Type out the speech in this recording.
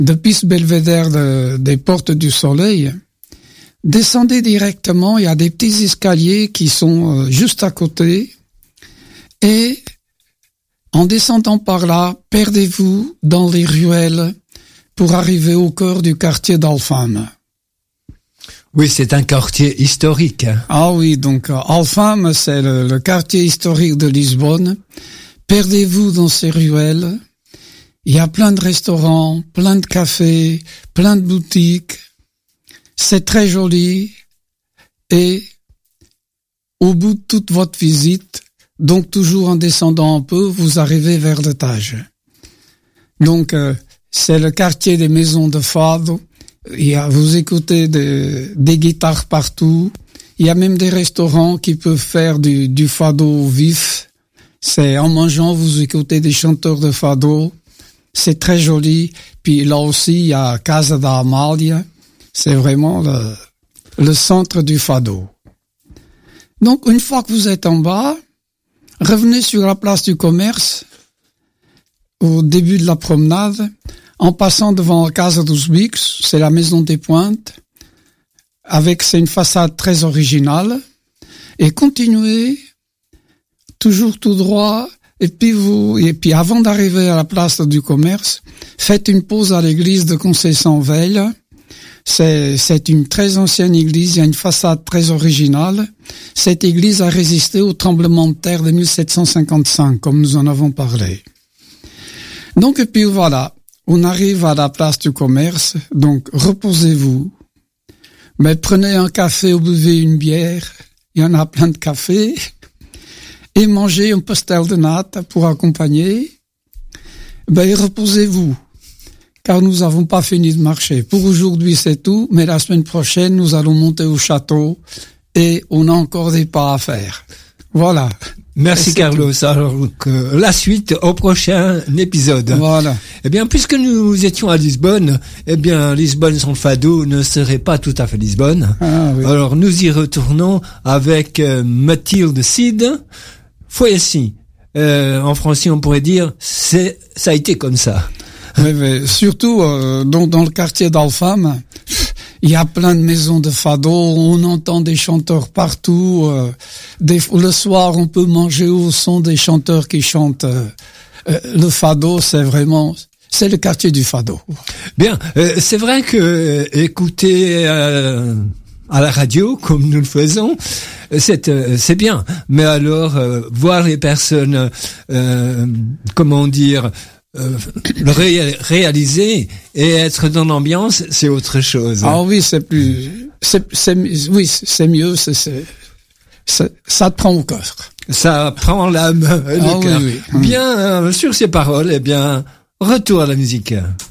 depuis ce belvédère des Portes du Soleil, descendez directement, il y a des petits escaliers qui sont juste à côté, et en descendant par là, perdez-vous dans les ruelles pour arriver au cœur du quartier d'Alfama. Oui, c'est un quartier historique. Ah oui, donc Alfama, c'est le quartier historique de Lisbonne. Perdez-vous dans ces ruelles. Il y a plein de restaurants, plein de cafés, plein de boutiques. C'est très joli. Et au bout de toute votre visite, donc toujours en descendant un peu, vous arrivez vers l'étage. Donc c'est le quartier des maisons de fado. Vous écoutez des guitares partout. Il y a même des restaurants qui peuvent faire du fado vif. C'est en mangeant, vous écoutez des chanteurs de fado. C'est très joli. Puis là aussi, il y a Casa da Amália. C'est vraiment le centre du fado. Donc, une fois que vous êtes en bas, revenez sur la place du commerce au début de la promenade, en passant devant la Casa dos Bicos, c'est la maison des pointes, c'est une façade très originale, et continuez toujours tout droit, et puis avant d'arriver à la place du commerce, faites une pause à l'église de Conceição-Velha. C'est une très ancienne église, il y a une façade très originale. Cette église a résisté au tremblement de terre de 1755, comme nous en avons parlé. Donc, et puis voilà, on arrive à la place du commerce, donc reposez-vous. Mais prenez un café ou buvez une bière, il y en a plein de cafés, et mangez un pastel de nata pour accompagner. Et reposez-vous, car nous n'avons pas fini de marcher. Pour aujourd'hui, c'est tout, mais la semaine prochaine, nous allons monter au château, et on a encore des pas à faire. Voilà. Merci Carlos. Tout. Alors la suite au prochain épisode. Voilà. Eh bien, puisque nous étions à Lisbonne, Lisbonne sans le fado ne serait pas tout à fait Lisbonne. Ah, oui. Alors nous y retournons avec Mathilde Cid. Foi assim. En français, on pourrait dire ça a été comme ça. Oui, mais surtout dans le quartier d'Alfama, il y a plein de maisons de fado, on entend des chanteurs partout. Le soir, on peut manger au son des chanteurs qui chantent. Le fado, c'est le quartier du fado. Bien, c'est vrai que écouter à la radio, comme nous le faisons, c'est bien. Mais alors, voir les personnes, réaliser et être dans l'ambiance, c'est autre chose. Ah oui, c'est mieux, ça te prend au cœur. Ça prend l'âme, le cœur. Oui, oui. Bien, sur ces paroles, retour à la musique.